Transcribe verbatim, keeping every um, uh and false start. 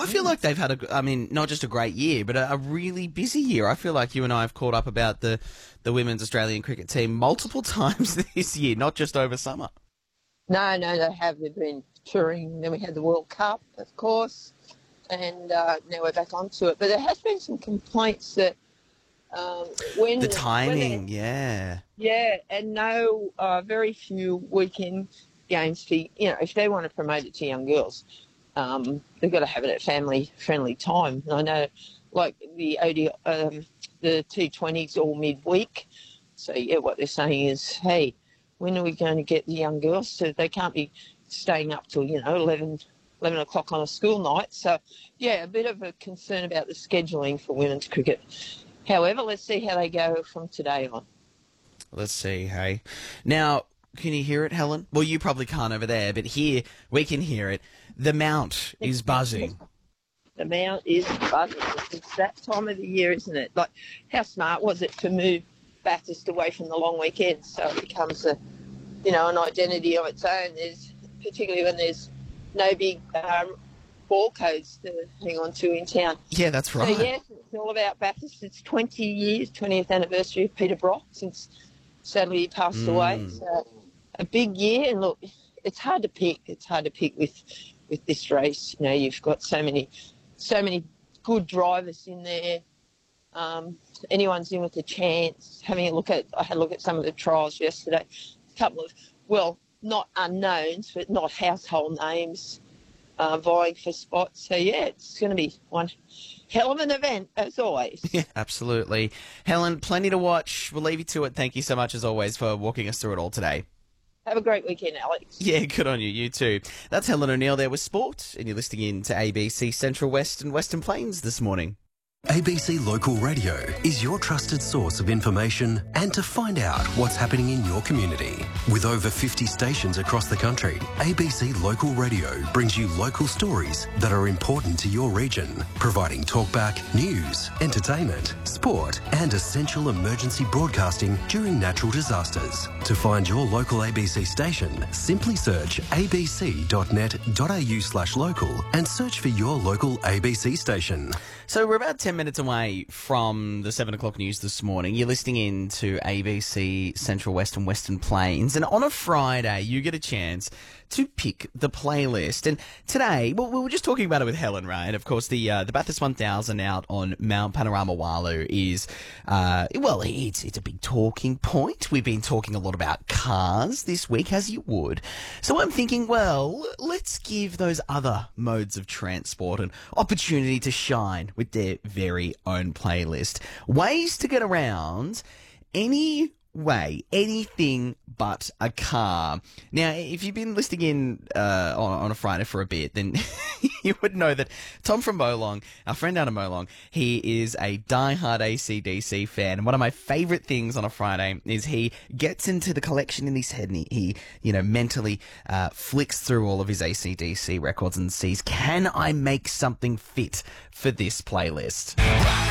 feel like they've had a, I mean, not just a great year, but a, a really busy year. I feel like you and I have caught up about the, the women's Australian cricket team multiple times this year, not just over summer. No, no, they have. They've been touring. Then we had the World Cup, of course, and uh, now we're back onto it. But there has been some complaints that um, when The timing, when yeah. yeah, and no, uh, very few weekend games to, you know, if they want to promote it to young girls, um, they've got to have it at family-friendly time. And I know, like, the O D, um, the T twenties all midweek. So, yeah, what they're saying is, hey, when are we going to get the young girls so they can't be staying up till, you know, eleven, eleven o'clock on a school night. So, yeah, a bit of a concern about the scheduling for women's cricket. However, let's see how they go from today on. Let's see, hey. Now, can you hear it, Helen? Well, you probably can't over there, but here we can hear it. The Mount is buzzing. The Mount is buzzing. It's that time of the year, isn't it? Like, how smart was it to move Bathurst away from the long weekend so it becomes a, you know, an identity of its own? There's particularly when there's no big um, ball codes to hang on to in town. Yeah, that's right. So, yes, it's all about Bathurst. It's twenty years, twentieth anniversary of Peter Brock since sadly he passed Mm. away. So, a big year, and look, it's hard to pick. It's hard to pick with with this race. You know, you've got so many, so many good drivers in there. Um, anyone's in with a chance. Having a look at, I had a look at some of the trials yesterday. A couple of, well, not unknowns, but not household names uh, vying for spots. So yeah, it's going to be one hell of an event as always. Yeah, absolutely. Helen, plenty to watch. We'll leave you to it. Thank you so much as always for walking us through it all today. Have a great weekend, Alex. Yeah, good on you. You too. That's Helen O'Neill there with sport, and you're listening in to A B C Central West and Western Plains this morning. A B C Local Radio is your trusted source of information and to find out what's happening in your community. With over fifty stations across the country, A B C Local Radio brings you local stories that are important to your region, providing talkback, news, entertainment, sport and essential emergency broadcasting during natural disasters. To find your local A B C station, simply search abc.net.au slash local and search for your local A B C station. So we're about ten minutes away from the seven o'clock news this morning. You're listening in to A B C Central West and Western Plains. And on a Friday, you get a chance to pick the playlist. And today, well, we were just talking about it with Helen, right? Of course, the uh, the Bathurst one thousand out on Mount Panorama Walu is, uh, well, it's, it's a big talking point. We've been talking a lot about cars this week, as you would. So I'm thinking, well, let's give those other modes of transport an opportunity to shine with their very own playlist. Ways to get around any way, anything but a car. Now, if you've been listening in uh, on, on a Friday for a bit, then you would know that Tom from Molong, our friend out of Molong, he is a diehard A C D C fan. And one of my favourite things on a Friday is he gets into the collection in his head and he, he you know, mentally uh, flicks through all of his A C D C records and sees, can I make something fit for this playlist?